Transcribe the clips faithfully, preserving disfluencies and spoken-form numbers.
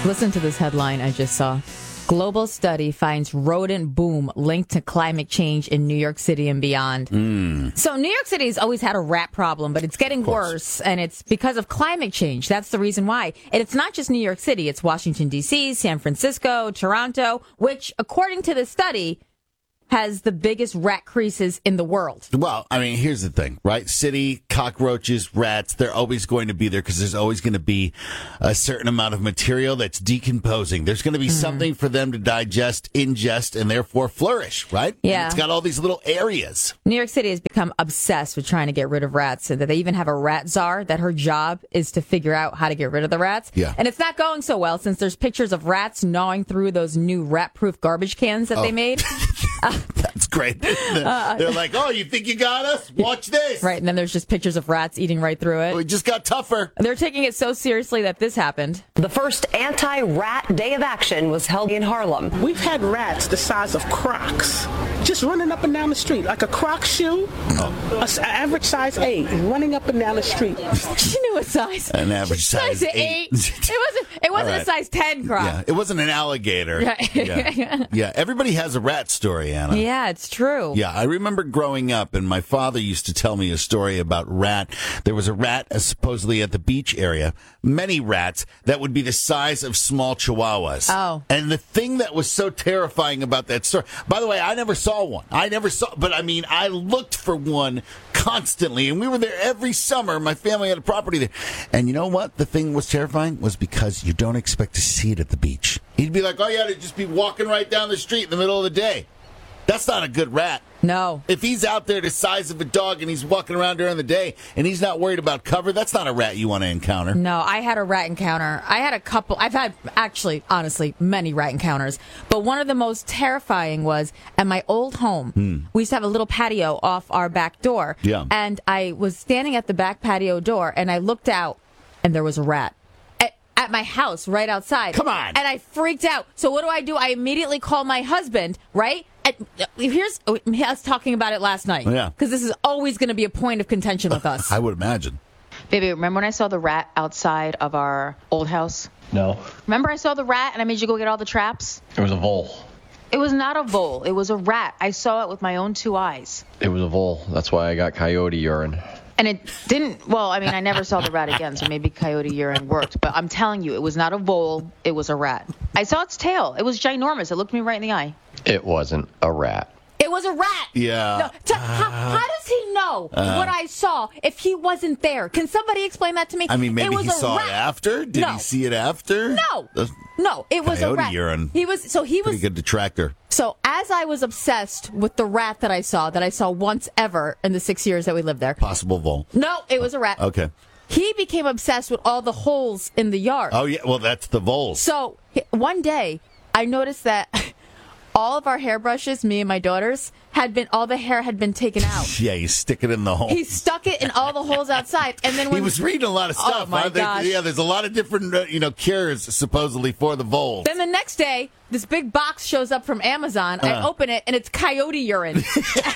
Listen to this headline I just saw. Global study finds rodent boom linked to climate change in New York City and beyond. Mm. So New York City has always had a rat problem, but it's getting worse, and it's because of climate change. That's the reason why. And it's not just New York City. It's Washington, D C, San Francisco, Toronto, which, according to the study, has the biggest rat creases in the world. Well, I mean, here's the thing, right? City, cockroaches, rats, they're always going to be there because there's always going to be a certain amount of material that's decomposing. There's going to be mm-hmm. something for them to digest, ingest, and therefore flourish, right? Yeah. And it's got all these little areas. New York City has become obsessed with trying to get rid of rats, so that they even have a rat czar that her job is to figure out how to get rid of the rats. Yeah. And it's not going so well since there's pictures of rats gnawing through those new rat-proof garbage cans that oh. they made. uh, That's great. They're, they're like, oh, you think you got us? Watch this. Right, and then there's just pictures of rats eating right through it. We just got tougher. They're taking it so seriously that this happened. The first anti-rat day of action was held in Harlem. We've had rats the size of Crocs, just running up and down the street, like a Croc shoe, oh. an average size eight, running up and down the street. She knew a size. An average size, size eight. eight. It wasn't. It wasn't right. a size ten Croc. Yeah, it wasn't an alligator. Yeah. yeah. yeah, everybody has a rat story, Anna. Yeah, it's true. Yeah, I remember growing up, and my father used to tell me a story about rat. There was a rat uh, supposedly at the beach area, many rats that would be the size of small chihuahuas. Oh. And the thing that was so terrifying about that story, by the way, I never saw one. I never saw, but I mean, I looked for one constantly, and we were there every summer. My family had a property there. And you know what? The thing was terrifying was because you don't expect to see it at the beach. He'd be like, oh, yeah, to just be walking right down the street in the middle of the day. That's not a good rat. No. If he's out there the size of a dog and he's walking around during the day and he's not worried about cover, that's not a rat you want to encounter. No, I had a rat encounter. I had a couple. I've had, actually, honestly, many rat encounters. But one of the most terrifying was at my old home. Hmm. We used to have a little patio off our back door. Yeah. And I was standing at the back patio door and I looked out and there was a rat. At my house, right outside. Come on. And I freaked out. So what do I do? I immediately call my husband, right? And here's, I was talking about it last night. Yeah. Because this is always going to be a point of contention with us. I would imagine. Baby, remember when I saw the rat outside of our old house? No. Remember I saw the rat and I made you go get all the traps? It was a vole. It was not a vole. It was a rat. I saw it with my own two eyes. It was a vole. That's why I got coyote urine. And it didn't, well, I mean, I never saw the rat again, so maybe coyote urine worked. But I'm telling you, it was not a vole. It was a rat. I saw its tail. It was ginormous. It looked me right in the eye. It wasn't a rat. It was a rat. Yeah. No, to, uh, how, how does he know uh, what I saw if he wasn't there? Can somebody explain that to me? I mean, maybe it was he a saw rat. it after? Did no. he see it after? No. The no, it was a rat. urine. He was, so he Pretty was. good detractor. So as I was obsessed with the rat that I saw, that I saw once ever in the six years that we lived there. Possible vole. No, it was a rat. Okay. He became obsessed with all the holes in the yard. Oh, yeah. Well, that's the voles. So one day, I noticed that all of our hairbrushes, me and my daughters, had been, all the hair had been taken out. Yeah, you stick it in the hole. He stuck it in all the holes outside. And then when he was reading a lot of stuff. Oh, my huh? gosh. Yeah, there's a lot of different, uh, you know, cures supposedly for the voles. Then the next day, this big box shows up from Amazon. Uh. I open it, and it's coyote urine.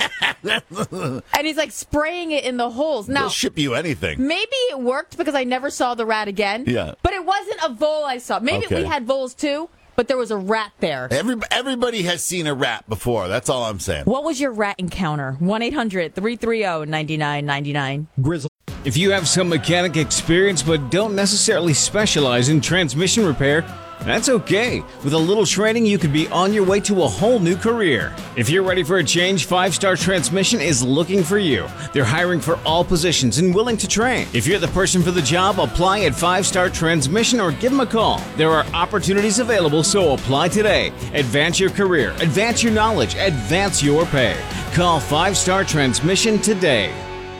And he's like spraying it in the holes. Now, They'll ship you anything. Maybe it worked because I never saw the rat again. Yeah. But it wasn't a vole I saw. Maybe Okay. we had voles too, but there was a rat there. Every, everybody has seen a rat before. That's all I'm saying. What was your rat encounter? one eight hundred three three zero nine nine nine nine. Grizzle. If you have some mechanic experience but don't necessarily specialize in transmission repair, that's okay. With a little training, you could be on your way to a whole new career. If you're ready for a change, Five Star Transmission is looking for you. They're hiring for all positions and willing to train. If you're the person for the job, apply at Five Star Transmission or give them a call. There are opportunities available, so apply today. Advance your career, advance your knowledge, advance your pay. Call Five Star Transmission today.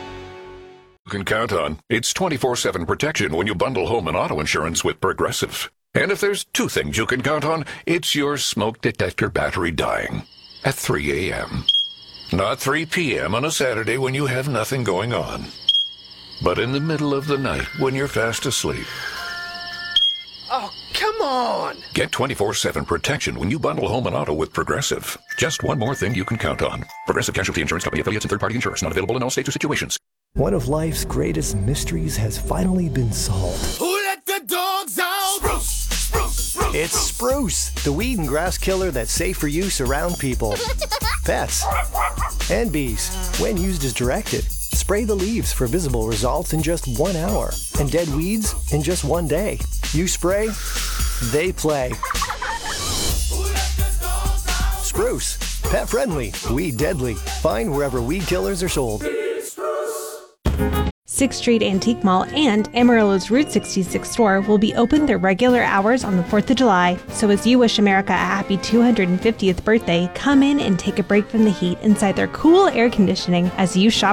You can count on. It's twenty-four seven protection when you bundle home and auto insurance with Progressive. And if there's two things you can count on, it's your smoke detector battery dying at three a.m. Not three p.m. on a Saturday when you have nothing going on, but in the middle of the night when you're fast asleep. Oh, come on! Get twenty-four seven protection when you bundle home and auto with Progressive. Just one more thing you can count on. Progressive Casualty Insurance Company, affiliates, and third-party insurers. Not available in all states or situations. One of life's greatest mysteries has finally been solved. Who let the dogs out? Spruce, spruce, spruce. It's Spruce, the weed and grass killer that's safe for use around people, pets, and bees. When used as directed, spray the leaves for visible results in just one hour and dead weeds in just one day. You spray, they play. Spruce, pet friendly, weed deadly. Find wherever weed killers are sold. sixth Street Antique Mall and Amarillo's Route sixty-six store will be open their regular hours on the fourth of July. So as you wish America a happy two hundred fiftieth birthday, come in and take a break from the heat inside their cool air conditioning as you shop